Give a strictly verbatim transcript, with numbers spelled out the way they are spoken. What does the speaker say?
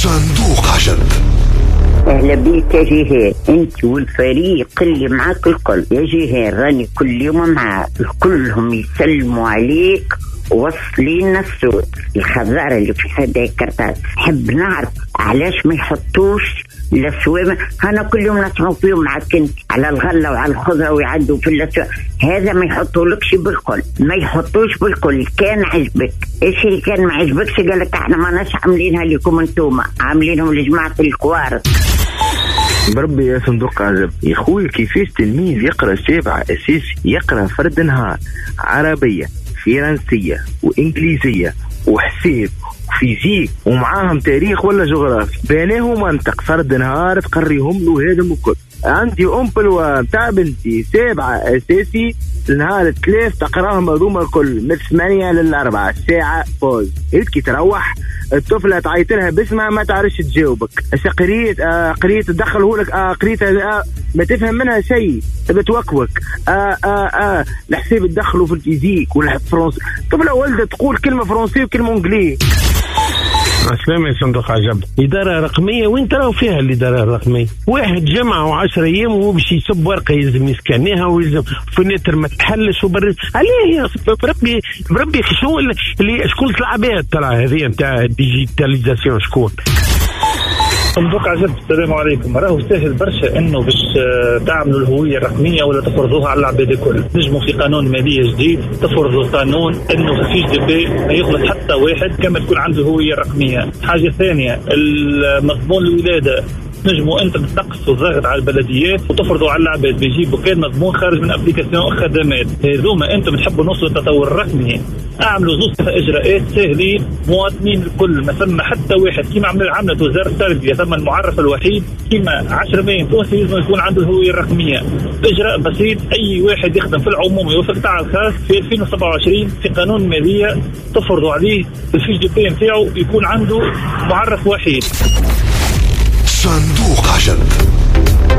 صندوق عجب. أهلا بيك يا جيهان، أنت والفريق اللي معاك الكل. يا جيهان راني كل يوم معاك، كلهم يسلموا عليك وصلين الصوت. الخضارة اللي في هذا الكرتاس حب نعرف علاش ما يحطوش الأسوام. أنا كل يوم نسمع فيهم معك انت على الغلة وعلى الخضرة ويعدوا في الأسوام. هذا ما يحطولكش بالكل، ما يحطوش بالكل. كان عجبك إيش اللي كان ما عجبكش قالك احنا ما ناش عاملينها لكم انتوما، عاملينهم لجماعة الكوارث. بربي يا صندوق عجب يا خوي، كيفاش تلميذ يقرأ سابعة أساسي يقرأ فرد نهار عربية فرنسية وإنجليزية وحساب وفيزيك ومعاهم تاريخ ولا جغرافيا، بينهم منطق فرد نهار تقريهم له هذا الكل. عندي أم بلوان تاع بنتي سابعة أساسي النهار ثلاث تقراهم هذوما الكل من ثمانية للأربعة ساعة بوز. هيك تروح الطفلة تعيط لها باسمها ما تعرفش تجاوبك. اش قريت آه قريت تدخله لك آه قريت آه ما تفهم منها شيء بتوكوك. آه آه آه الحساب تدخله في الفيزيك ولا الفرنسي. الطفلة ولدت تقول كلمة فرنسية وكلمة انجليزي. السلام يا صندوق عجب. إدارة رقمية وين تراو فيها الإدارة الرقمية؟ واحد جمعة وعشرة أيام وهو باش يسب ورقة يلزم يسكنيها ويلزم فنيتر ما تحلش وبرد عليه يا بربي بربي. شو اللي شكون طلع بها ترى هذه نتاع الديجيتاليزاسيون شكون؟ صندوق عجب السلام عليكم. راهو سهل برشا انه باش تعملوا الهويه الرقميه ولا تفرضوها على العباد الكل. نجموا في قانون ماليه جديد تفرضوا قانون انه في فيش دي بي ما يغلط حتى واحد كما تكون عنده هويه رقميه. حاجه ثانيه المضمون الولاده نجموا انت تنقصوا الضغط على البلديات وتفرضوا على العباد بيجيبوا كان مضمون خارج من ابليكاسيون خدمات. هذوما انتم تحبوا نوصلوا للتطور الرقمي، اعملوا زوز اجراءات سهلين مواطنين الكل. ما ثم حتى واحد كيما عملت وزاره التربيه ثم المعرف الوحيد كيما عشرة ملايين تونسي لازم يكون عنده الهويه الرقميه. اجراء بسيط اي واحد يخدم في العمومي وفي القطاع الخاص في ألفين وسبعة وعشرين في قانون ماليه تفرضوا عليه الفيش دي بي نتاعو يكون عنده معرف وحيد. صندوق عجب.